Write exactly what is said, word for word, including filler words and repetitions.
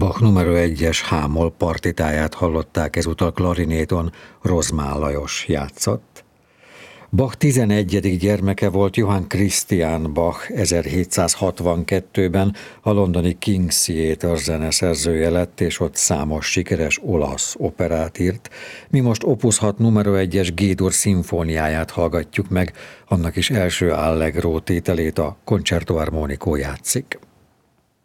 Bach numero egyes H-moll partitáját hallották, ezúttal klarinéton Rozmán Lajos játszott. Bach tizenegyedik gyermeke volt Johann Christian Bach, ezerhétszázhatvankettőben a londoni King's Theatre zeneszerzője lett, és ott számos sikeres olasz operát írt. Mi most Opus hat numero egyes G-dur szimfóniáját hallgatjuk meg, annak is első allegro tételét, a Concerto Armonico játszik.